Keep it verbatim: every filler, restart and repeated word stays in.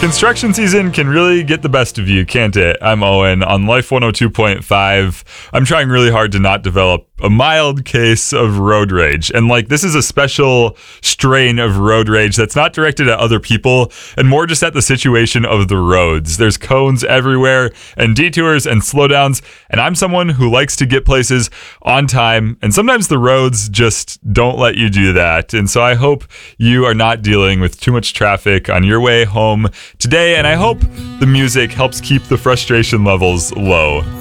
Construction season can really get the best of you, can't it? I'm Owen on Life one oh two point five. I'm trying really hard to not develop a mild case of road rage. And like, this is a special strain of road rage that's not directed at other people and more just at the situation of the roads. There's cones everywhere and detours and slowdowns. And I'm someone who likes to get places on time. And sometimes the roads just don't let you do that. And so I hope you are not dealing with too much traffic on your way home today. And I hope the music helps keep the frustration levels low.